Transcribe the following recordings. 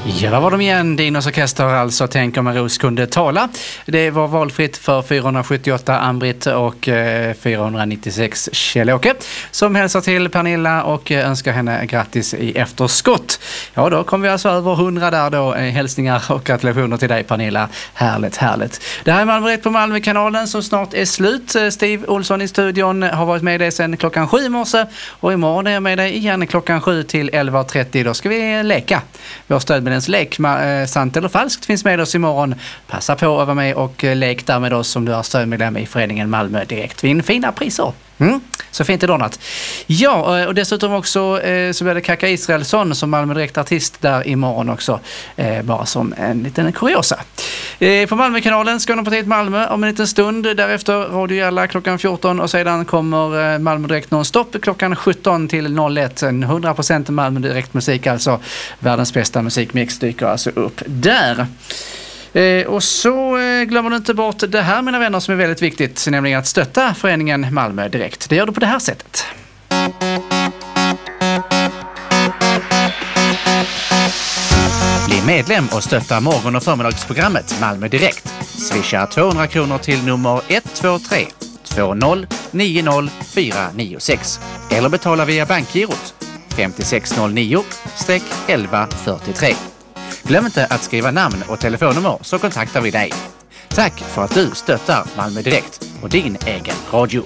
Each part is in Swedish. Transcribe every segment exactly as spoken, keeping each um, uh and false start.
Ja, vad var de igen? Dinos orkester alltså, Tänk om en ros kunde tala. Det var valfritt för fyrahundrasjuttioåtta Ann-Britt och eh, fyrahundranittiosex Kjell-Åke som hälsar till Pernilla och eh, önskar henne grattis i efterskott. Ja, då kom vi alltså över hundra där då. Eh, hälsningar och gratulationer till dig, Pernilla. Härligt, härligt. Det här är Malmö Direkt på Malmökanalen som snart är slut. Steve Olsson i studion har varit med dig sedan klockan sju i morse och imorgon är jag med dig igen klockan sju till elva trettio. Då ska vi leka. Vår stödmedlens lek, sant eller falskt, finns med oss imorgon. Passa på att vara med och lek där med oss om du är stödmedlem i föreningen Malmö Direkt. Vinn fina priser. Mm. Så fint är donat. Ja, och dessutom också eh, så blir det Kaka Israelsson som Malmö Direkt-artist där imorgon också. Eh, bara som en liten kuriosa. Eh, på Malmökanalen ska Partiet Malmö om en liten stund. Därefter Radio Jalla klockan fjorton och sedan kommer eh, Malmö Direkt non-stop klockan sjutton till noll ett. hundra procent Malmö Direkt-musik, alltså världens bästa musikmix dyker alltså upp där. Eh, och så eh, glömmer du inte bort det här, mina vänner, som är väldigt viktigt, nämligen att stötta föreningen Malmö Direkt. Det gör du på det här sättet. Bli medlem och stötta morgon- och förmiddagsprogrammet Malmö Direkt. Swisha tvåhundra kronor till nummer ett två tre två noll nio noll fyra nio sex eller betala via bankgirot fem sex noll nio elva fyrtiotre. Glöm inte att skriva namn och telefonnummer så kontaktar vi dig. Tack för att du stöttar Malmö Direkt och din egen radio.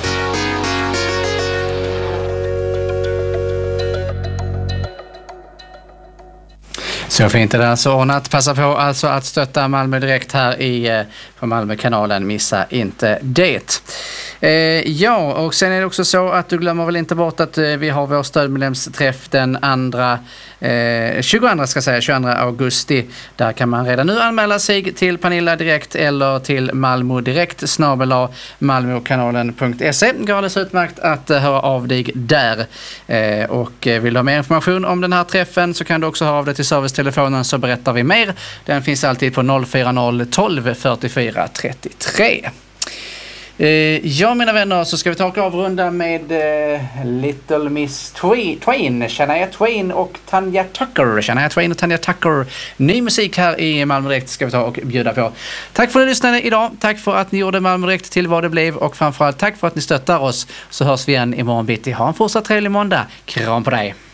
Så fint det där så ordnat. Passa på alltså att stötta Malmö Direkt här i, på Malmökanalen. Missa inte det. Eh, ja, och sen är det också så att du glömmer väl inte bort att eh, vi har vår stödmedlemsträff den andra, eh, tjugoandra ska säga, tjugoandra augusti. Där kan man redan nu anmäla sig till Pernilla Direkt eller till Malmö Direkt snabel-a malmökanalen punkt se. Går alldeles utmärkt att eh, höra av dig där. Eh, och eh, vill du ha mer information om den här träffen så kan du också höra av dig till servicetelefonen så berättar vi mer. Den finns alltid på noll fyra noll tolv fyrtiofyra trettiotre. Eh, ja, mina vänner, så ska vi ta och avrunda med eh, Little Miss Twain, Twain, Shania Twain och Tanya Tucker. Shania Twain och Tanya Tucker. Ny musik här i Malmö Direkt ska vi ta och bjuda på. Tack för att ni lyssnade idag. Tack för att ni gjorde Malmö Direkt till vad det blev och framförallt tack för att ni stöttar oss. Så hörs vi igen imorgon bitti. Ha en fortsatt trevlig måndag. Kram på dig.